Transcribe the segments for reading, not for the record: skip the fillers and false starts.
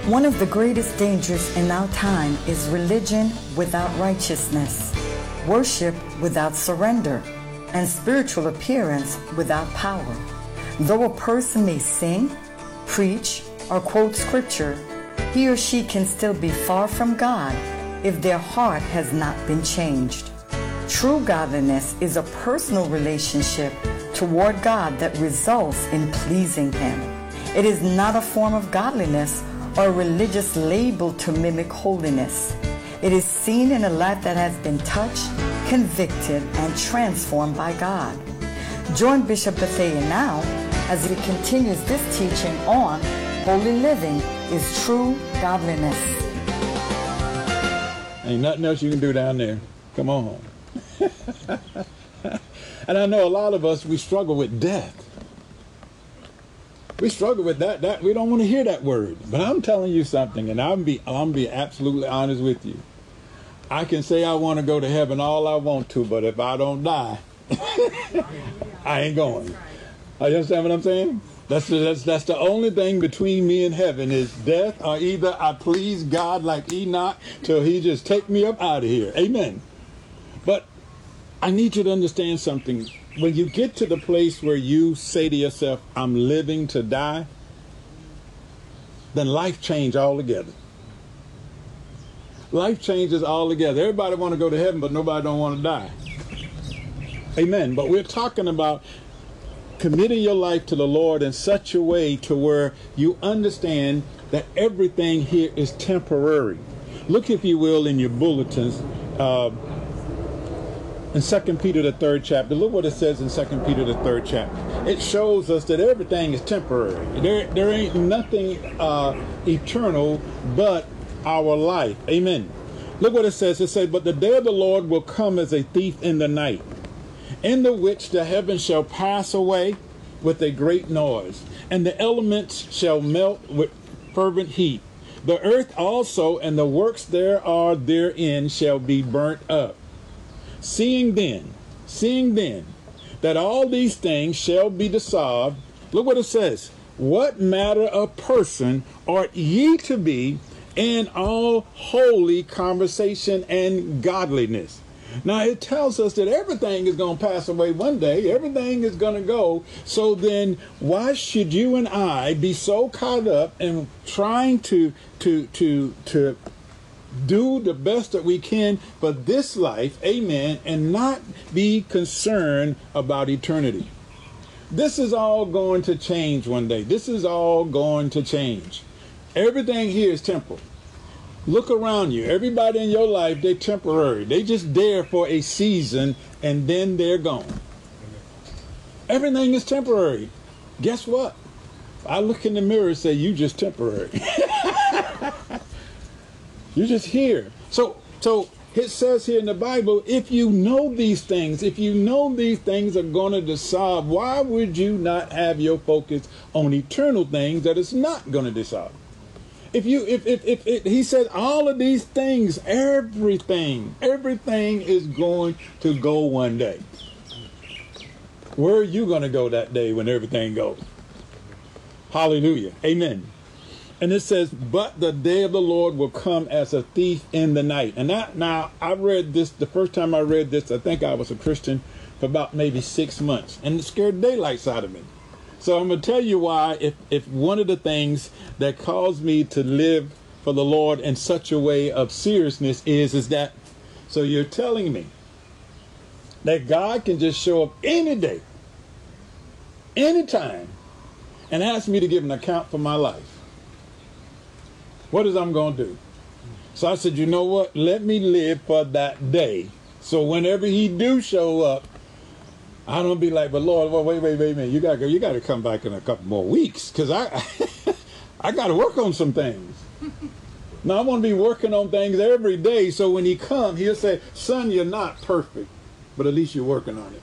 One of the greatest dangers in our time is religion without righteousness, worship without surrender, and spiritual appearance without power. Though a person may sing, preach, or quote scripture, he or she can still be far from God if their heart has not been changed. True godliness is a personal relationship toward God that results in pleasing Him. It is not a form of godliness or a religious label to mimic holiness. It is seen in a life that has been touched, convicted, and transformed by God. Join Bishop Bethea now as he continues this teaching on holy living is true godliness. Ain't nothing else you can do down there. Come on. And I know a lot of us, we struggle with death. We struggle with that. We don't want to hear that word. But I'm telling you something, and I'm be absolutely honest with you. I can say I want to go to heaven all I want to, but if I don't die, I ain't going. You understand what I'm saying? That's the only thing between me and heaven is death, or either I please God like Enoch till He just take me up out of here. Amen. But I need you to understand something. When you get to the place where you say to yourself, I'm living to die, then life changes altogether. Life changes altogether. Everybody want to go to heaven, but nobody don't want to die. Amen. But we're talking about committing your life to the Lord in such a way to where you understand that everything here is temporary. Look, if you will, in your bulletins, in 2 Peter, the 3rd chapter, look what it says in 2 Peter, the 3rd chapter. It shows us that everything is temporary. There ain't nothing eternal but our life. Amen. Look what it says. It says, but the day of the Lord will come as a thief in the night, in the which the heavens shall pass away with a great noise, and the elements shall melt with fervent heat. The earth also and the works there are therein shall be burnt up. Seeing then that all these things shall be dissolved, look what it says. What matter of person ought ye to be in all holy conversation and godliness? Now it tells us that everything is going to pass away one day. Everything is going to go. So then why should you and I be so caught up in trying to do the best that we can for this life, amen, and not be concerned about eternity? This is all going to change one day. This is all going to change. Everything here is temporal. Look around you. Everybody in your life, they're temporary. They just there for a season and then they're gone. Everything is temporary. Guess what? I look in the mirror and say, you just temporary. You're just here. So it says here in the Bible, if you know these things, if you know these things are going to dissolve, why would you not have your focus on eternal things that is not going to dissolve? If he said all of these things, everything is going to go one day. Where are you going to go that day when everything goes? Hallelujah. Amen. And it says, but the day of the Lord will come as a thief in the night. And now I read this, the first time I read this, I think I was a Christian for about maybe 6 months, and it scared daylights out of me. So I'm going to tell you why, if one of the things that caused me to live for the Lord in such a way of seriousness is that, so you're telling me that God can just show up any day, anytime, and ask me to give an account for my life. What is I'm going to do? So I said, you know what? Let me live for that day. So whenever He do show up, I don't be like, but Lord, well, wait a minute. You got to come back in a couple more weeks, because I got to work on some things. Now I want to be working on things every day. So when He come, He'll say, son, you're not perfect, but at least you're working on it.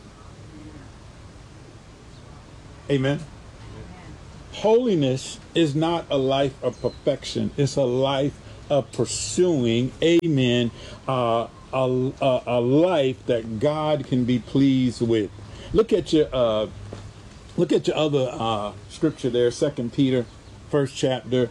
Amen. Holiness is not a life of perfection. It's a life of pursuing, amen, a life that God can be pleased with. Look at your other scripture there, 2 Peter, 1st chapter,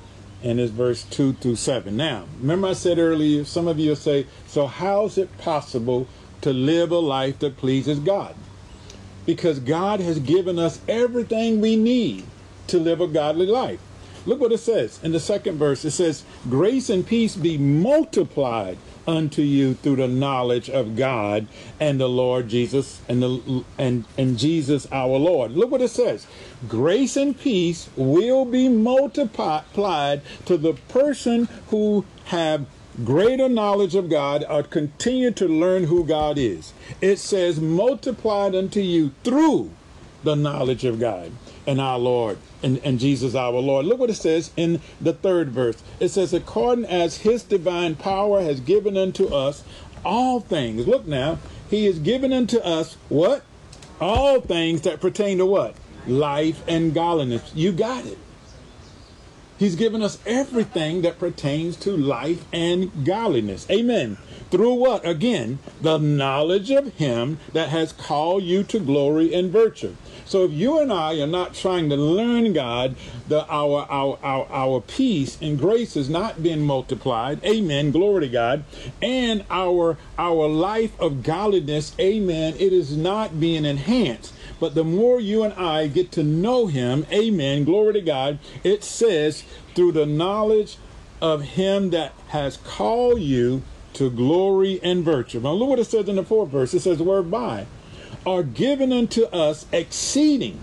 and it's verse 2 through 7. Now, remember I said earlier, some of you will say, so how is it possible to live a life that pleases God? Because God has given us everything we need to live a godly life. Look what it says in the second verse. It says, grace and peace be multiplied unto you through the knowledge of God and the Lord Jesus and Jesus our Lord. Look what it says. Grace and peace will be multiplied to the person who have greater knowledge of God or continue to learn who God is. It says multiplied unto you through the knowledge of God and our Lord and Jesus our Lord. Look what it says in the third verse. It says, according as his divine power has given unto us all things. Look now, he has given unto us what? All things that pertain to what? Life and godliness. You got it. He's given us everything that pertains to life and godliness. Amen. Through what? Again, the knowledge of him that has called you to glory and virtue. So if you and I are not trying to learn God, our peace and grace is not being multiplied. Amen. Glory to God. And our life of godliness, amen, it is not being enhanced. But the more you and I get to know him, amen, glory to God, it says through the knowledge of him that has called you to glory and virtue. Now look what it says in the fourth verse. It says, whereby are given unto us exceeding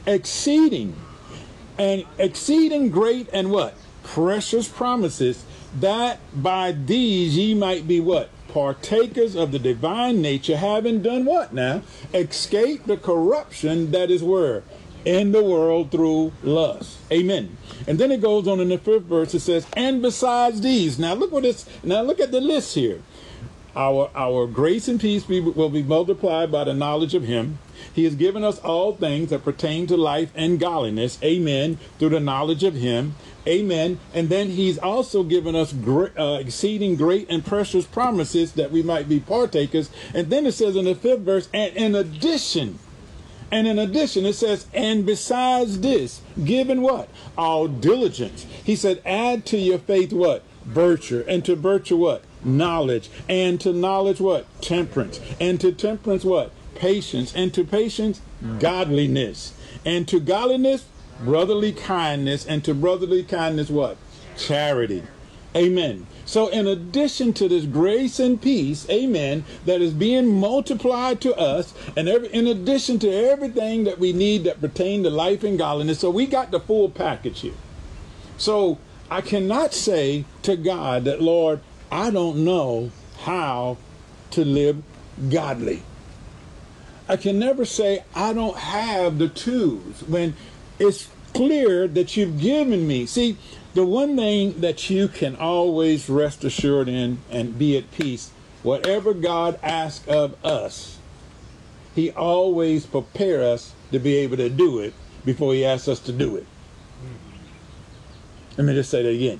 great and what? Precious promises, that by these ye might be what? Partakers of the divine nature, having done what now? Escape the corruption that is where? In the world through lust. Amen. And then it goes on in the fifth verse, it says, and besides these. Now look at the list here. Our grace and peace will be multiplied by the knowledge of him. He has given us all things that pertain to life and godliness. Amen. Through the knowledge of him. Amen. And then he's also given us exceeding great and precious promises that we might be partakers. And then it says in the fifth verse, and in addition, it says, and besides this, given what? All diligence. He said, add to your faith what? Virtue. And to virtue what? Knowledge. And to knowledge what? Temperance. And to temperance what? Patience. And to patience, godliness. And to godliness, brotherly kindness. And to brotherly kindness what? Charity. Amen. So in addition to this grace and peace, amen, that is being multiplied to us, and in addition to everything that we need that pertain to life and godliness, so we got the full package here. So I cannot say to God that, Lord, I don't know how to live godly. I can never say I don't have the tools when it's clear that you've given me. See, the one thing that you can always rest assured in and be at peace, whatever God asks of us, he always prepares us to be able to do it before he asks us to do it. Let me just say that again.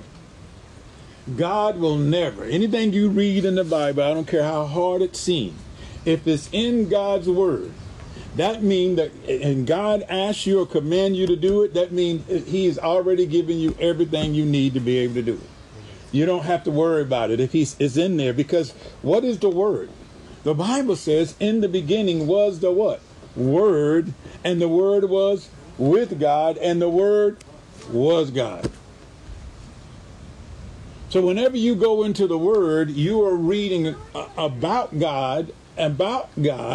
God will never, anything you read in the Bible, I don't care how hard it seems, if it's in God's word, that means that, and God asks you or command you to do it, that means he has already given you everything you need to be able to do it. You don't have to worry about it if it's in there, because what is the word? The Bible says in the beginning was the what? Word, and the word was with God, and the word was God. So whenever you go into the word, you are reading about God, and what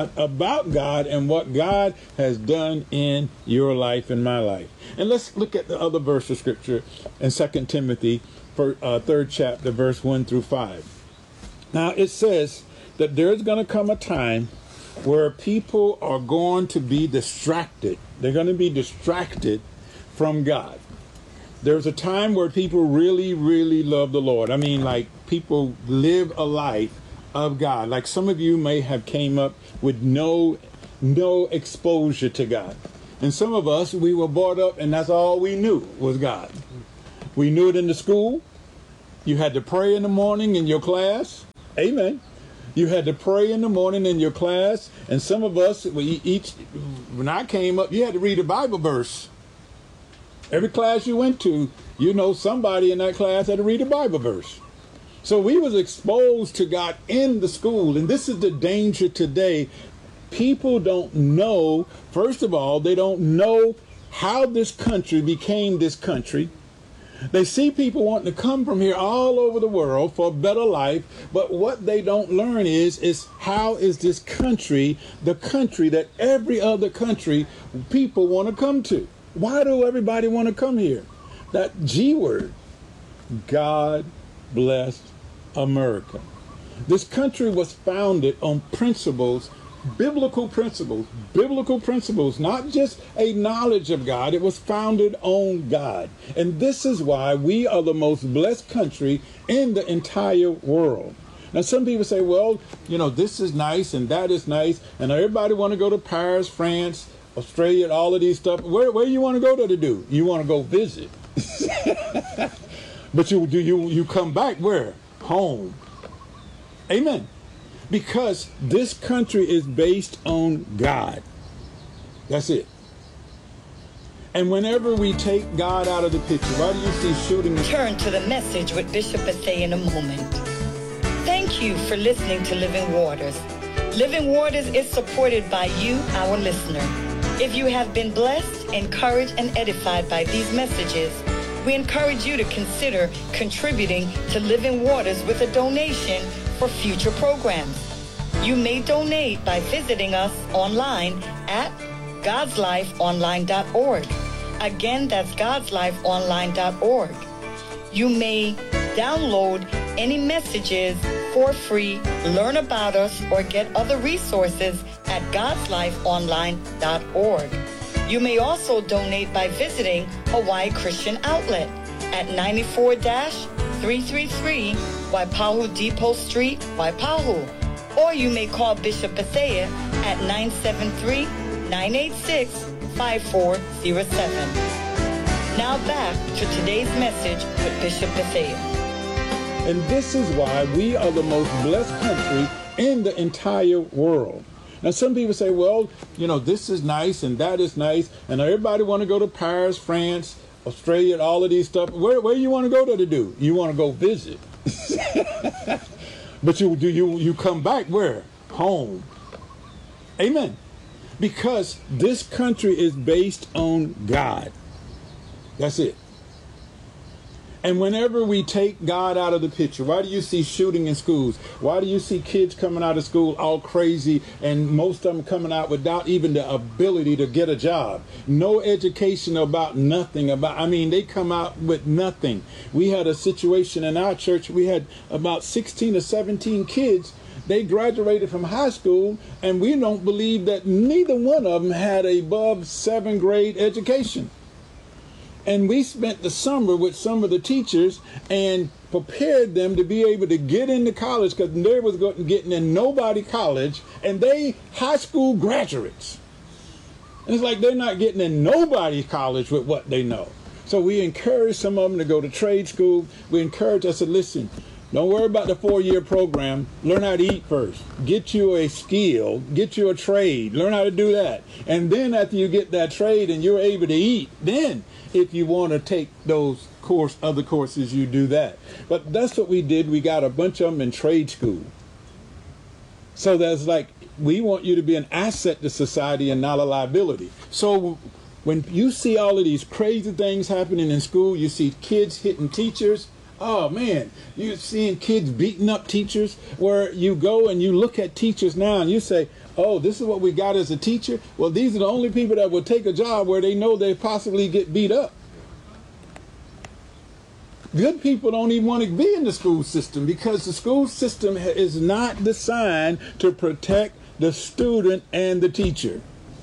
God has done in your life and my life. And let's look at the other verse of scripture in 2 Timothy, 3rd chapter, verse 1 through 5. Now it says that there's going to come a time where people are going to be distracted. They're going to be distracted from God. There's a time where people really, really love the Lord. I mean, like, people live a life of God. Like some of you may have came up with no exposure to God. And some of us, we were brought up and that's all we knew was God. We knew it in the school. You had to pray in the morning in your class. Amen. You had to pray in the morning in your class. And some of us, when I came up, you had to read a Bible verse. Every class you went to, you know somebody in that class had to read a Bible verse. So we was exposed to God in the school. And this is the danger today. People don't know, first of all, they don't know how this country became this country. They see people wanting to come from here all over the world for a better life, but what they don't learn is how is this country the country that every other country people want to come to? Why do everybody want to come here? That G word, God bless America. This country was founded on principles, biblical principles, not just a knowledge of God. It was founded on God. And this is why we are the most blessed country in the entire world. Now, some people say, well, you know, this is nice and that is nice. And everybody want to go to Paris, France, Australia, all of these stuff. Where you want to go to do? You want to go visit. But you come back where? Home. Amen. Because this country is based on God. That's it. And whenever we take God out of the picture, why do you see shooting? Turn to the message with Bishop Bethea in a moment. Thank you for listening to Living Waters. Living Waters is supported by you, our listener. If you have been blessed, encouraged, and edified by these messages, we encourage you to consider contributing to Living Waters with a donation for future programs. You may donate by visiting us online at godslifeonline.org. Again, that's godslifeonline.org. You may download any messages for free, learn about us, or get other resources at godslifeonline.org. You may also donate by visiting Hawaii Christian Outlet at 94-333 Waipahu Depot Street, Waipahu. Or you may call Bishop Bethea at 973-986-5407. Now back to today's message with Bishop Bethea. And this is why we are the most blessed country in the entire world. Now, some people say, well, you know, this is nice and that is nice. And everybody want to go to Paris, France, Australia, all of these stuff. Where you want to go to do? You want to go visit. But you come back where? Home. Amen. Because this country is based on God. That's it. And whenever we take God out of the picture, why do you see shooting in schools? Why do you see kids coming out of school all crazy, and most of them coming out without even the ability to get a job? No education about nothing. They come out with nothing. We had a situation in our church. We had about 16 or 17 kids. They graduated from high school, and we don't believe that neither one of them had a above 7th grade education. And we spent the summer with some of the teachers and prepared them to be able to get into college, because they was getting in nobody college, and they high school graduates. And it's like they're not getting in nobody college with what they know. So we encourage some of them to go to trade school. We encourage, I said, listen, don't worry about the 4-year program. Learn how to eat first. Get you a skill. Get you a trade. Learn how to do that. And then after you get that trade and you're able to eat, then if you want to take those other courses, you do that. But that's what we did. We got a bunch of them in trade school. So that's like, we want you to be an asset to society and not a liability. So when you see all of these crazy things happening in school, you see kids hitting teachers. Oh man, you're seeing kids beating up teachers, where you go and you look at teachers now and you say, oh, this is what we got as a teacher. Well, these are the only people that will take a job where they know they possibly get beat up. Good people don't even want to be in the school system, because the school system is not designed to protect the student and the teacher.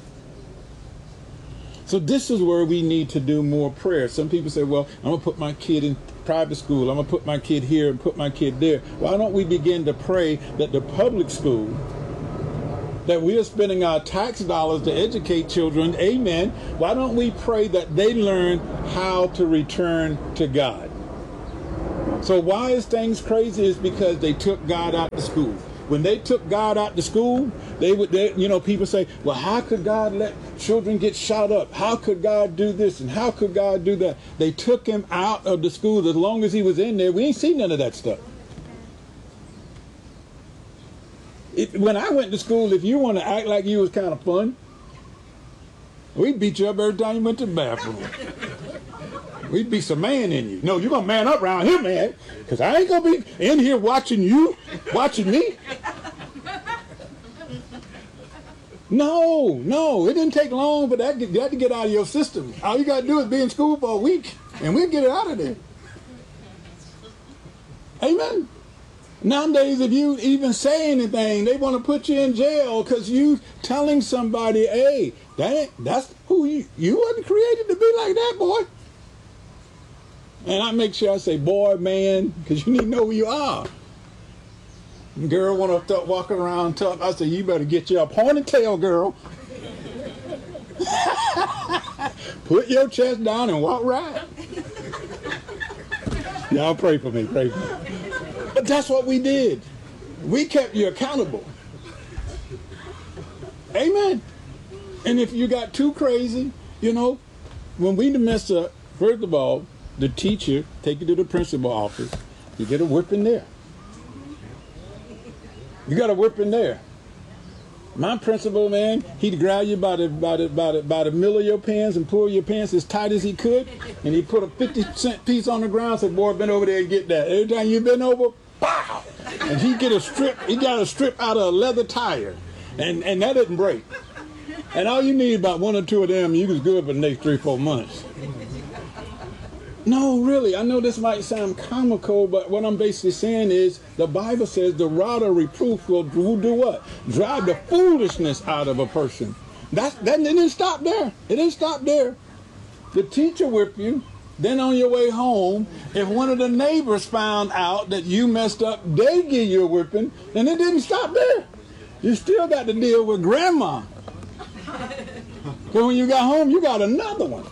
So this is where we need to do more prayer. Some people say, well, I'm going to put my kid in private school. I'm going to put my kid here and put my kid there. Why don't we begin to pray that the public school, that we are spending our tax dollars to educate children, amen, why don't we pray that they learn how to return to God? So why is things crazy? Is because they took God out of school. when they took God out to school, people say, well, how could God let children get shot up? How could God do this? And how could God do that? They took him out of the school. As long as he was in there, we ain't seen none of that stuff. When I went to school, if you want to act like you was kind of fun, we beat you up every time you went to the bathroom. We'd be some man in you. No, you're going to man up around here, man. Because I ain't going to be in here watching you, watching me. No, it didn't take long for that to get out of your system. All you got to do is be in school for a week, and we'll get it out of there. Amen. Nowadays, if you even say anything, they want to put you in jail because you telling somebody, hey, that's who you wasn't created to be like that, boy. And I make sure I say, boy, man, because you need to know who you are. Girl want to start walking around tough. I say, you better get your ponytail, girl. Put your chest down and walk right. Y'all pray for me, pray for me. But that's what we did. We kept you accountable. Amen. And if you got too crazy, when we mess up, first of all, the teacher take you to the principal office. You get a whipping there. You got a whipping there. My principal, man, he'd grab you by the middle of your pants and pull your pants as tight as he could, and he put a 50-cent piece on the ground and said, boy, bend over there and get that. Every time you bend over, pow! And he got a strip out of a leather tire. And that didn't break. And all you need about one or two of them, you was good for the next 3-4 months. No, really, I know this might sound comical, but what I'm basically saying is the Bible says the rod of reproof will do what? Drive the foolishness out of a person. That didn't stop there. It didn't stop there. The teacher whipped you. Then on your way home, if one of the neighbors found out that you messed up, they give you a whipping, and it didn't stop there. You still got to deal with grandma. Because when you got home, you got another one.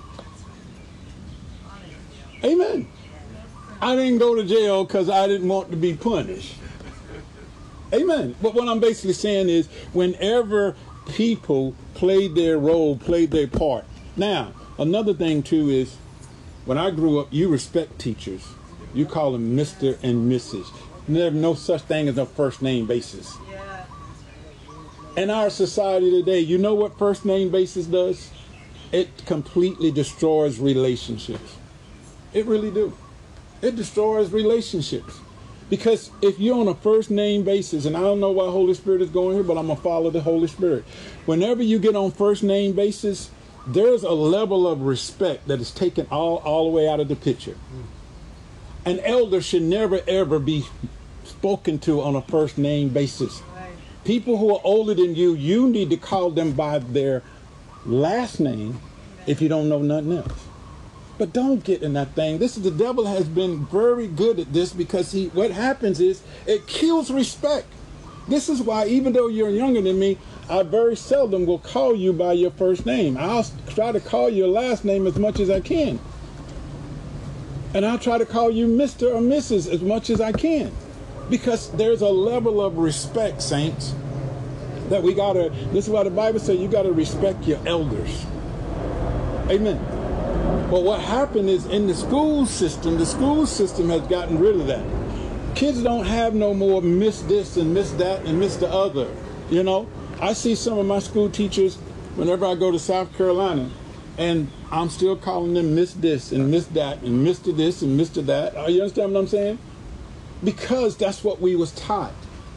Amen. I didn't go to jail because I didn't want to be punished. Amen. But what I'm basically saying is whenever people played their role, played their part. Now, another thing too is when I grew up, you respect teachers. You call them Mr. and Mrs. There's no such thing as a first name basis. In our society today, you know what first name basis does? It completely destroys relationships. It really do. It destroys relationships. Because if you're on a first name basis, and I don't know why Holy Spirit is going here, but I'm going to follow the Holy Spirit. Whenever you get on first name basis, there's a level of respect that is taken all the way out of the picture. An elder should never, ever be spoken to on a first name basis. People who are older than you, you need to call them by their last name if you don't know nothing else. But don't get in that thing. The devil has been very good at this because what happens is it kills respect. This is why even though you're younger than me, I very seldom will call you by your first name. I'll try to call your last name as much as I can. And I'll try to call you Mr. or Mrs. as much as I can. Because there's a level of respect, saints, that this is why the Bible says you got to respect your elders. Amen. But what happened is in the school system has gotten rid of that. Kids don't have no more miss this and miss that and miss the other. I see some of my school teachers whenever I go to South Carolina, and I'm still calling them Miss this and Miss that and Mr. this and Mr. that. You understand what I'm saying? Because that's what we was taught.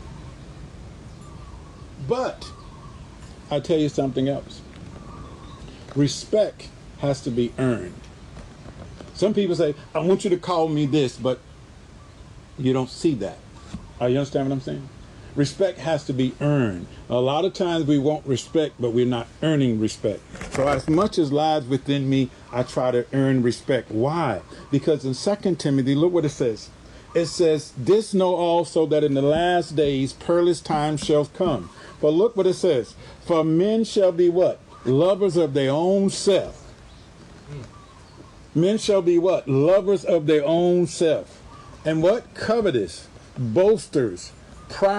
But I tell you something else. Respect has to be earned. Some people say, I want you to call me this, but you don't see that. You understand what I'm saying? Respect has to be earned. A lot of times we want respect, but we're not earning respect. So as much as lies within me, I try to earn respect. Why? Because in 2 Timothy, look what it says. It says, this know also that in the last days perilous times shall come. But look what it says. For men shall be what? Lovers of their own self. Men shall be what? Lovers of their own self. And what? Covetous, boasters, proud.